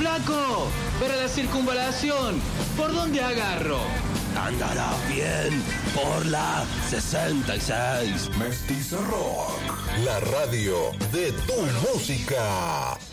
Flaco, para la circunvalación, ¿por dónde agarro? Andará bien por la 66. Mestizo Rock, la radio de tu música.